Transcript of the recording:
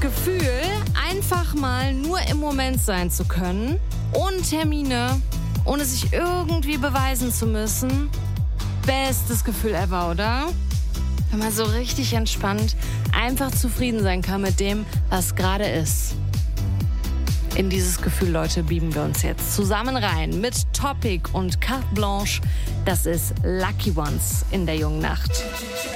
Gefühl, einfach mal nur im Moment sein zu können, ohne Termine, ohne sich irgendwie beweisen zu müssen. Bestes Gefühl ever, oder? Wenn man so richtig entspannt einfach zufrieden sein kann mit dem, was gerade ist. In dieses Gefühl, Leute, beamen wir uns jetzt zusammen rein mit Topic und Carte Blanche. Das ist Lucky Ones in der jungen Nacht.